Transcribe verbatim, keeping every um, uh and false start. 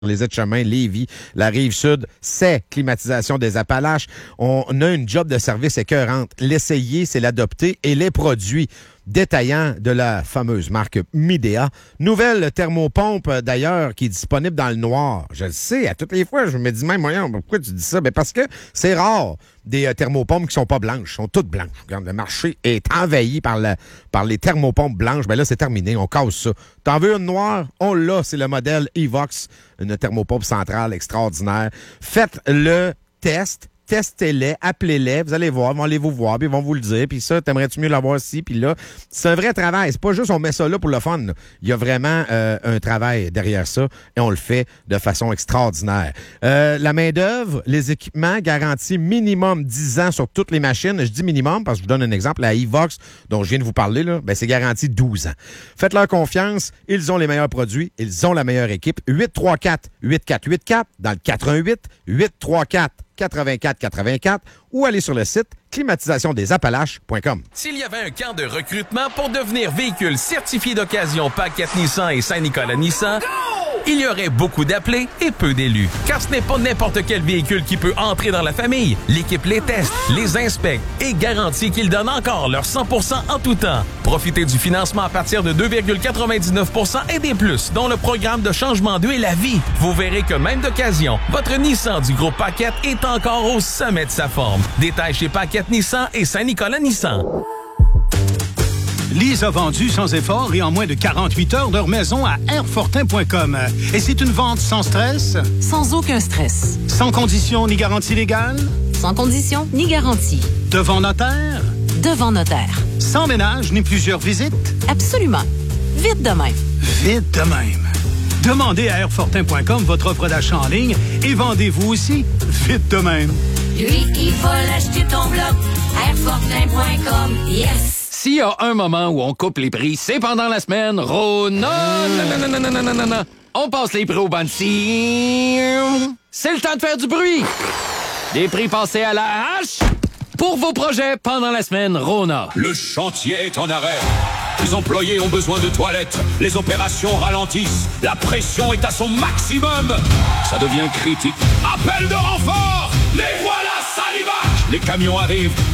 les aides-chemins, Lévis, la Rive-Sud, c'est climatisation des Appalaches. On a une job de service écœurante. L'essayer, c'est l'adopter et les produits détaillants de la fameuse marque Midea. Nouvelle thermopompe, d'ailleurs, qui est disponible dans le noir. Je le sais, à toutes les fois, je me dis même, voyons, pourquoi tu dis ça? Ben parce que c'est rare des euh, thermopompes qui sont pas blanches, sont toutes blanches. Regarde, le marché est envahi par, la, par les thermopompes blanches. Ben là, c'est terminé, on casse ça. T'en veux une noire? On l'a, c'est le modèle Evox, une thermopompe centrale extraordinaire. Faites le test. Testez-les, appelez-les, vous allez voir, ils vont aller vous voir, puis ils vont vous le dire, puis ça, t'aimerais-tu mieux l'avoir ici, puis là, c'est un vrai travail, c'est pas juste on met ça là pour le fun, là. Il y a vraiment euh, un travail derrière ça, et on le fait de façon extraordinaire. Euh, la main-d'œuvre, les équipements garantis minimum dix ans sur toutes les machines, je dis minimum parce que je vous donne un exemple, la Evox, dont je viens de vous parler, là, ben c'est garanti douze ans. Faites-leur confiance, ils ont les meilleurs produits, ils ont la meilleure équipe, huit trois quatre huit quatre huit quatre, dans le quatre un huit huit trois quatre quatre-vingt-quatre quatre-vingt-quatre ou aller sur le site climatisation des appalaches point com. S'il y avait un camp de recrutement pour devenir véhicule certifié d'occasion Paquette Nissan et Saint-Nicolas Nissan, Go! Il y aurait beaucoup d'appelés et peu d'élus. Car ce n'est pas n'importe quel véhicule qui peut entrer dans la famille. L'équipe les teste, les inspecte et garantit qu'ils donnent encore leur cent pour cent en tout temps. Profitez du financement à partir de deux virgule quatre-vingt-dix-neuf pour cent et des plus, dont le programme de changement d'eux est la vie. Vous verrez que même d'occasion, votre Nissan du groupe Paquette est encore au sommet de sa forme. Détails chez Paquette Nissan et Saint-Nicolas Nissan. Lise a vendu sans effort et en moins de quarante-huit heures leur maison à airfortin point com. Et c'est une vente sans stress? Sans aucun stress. Sans condition ni garantie légale? Sans condition ni garantie. Devant notaire? Devant notaire. Sans ménage ni plusieurs visites? Absolument. Vite de même. Vite de même. Demandez à airfortin point com votre offre d'achat en ligne et vendez-vous aussi vite de même. Lui, il va l'acheter ton bloc. airfortin point com. Yes! S'il y a un moment où on coupe les prix, c'est pendant la semaine Rona. Non, non, non, non, non, non, non, non. On passe les prix au bandit. C'est le temps de faire du bruit. Des prix passés à la hache pour vos projets pendant la semaine Rona. Le chantier est en arrêt. Les employés ont besoin de toilettes. Les opérations ralentissent. La pression est à son maximum. Ça devient critique. Appel de renfort. Les voilà, Salivac. Les camions arrivent.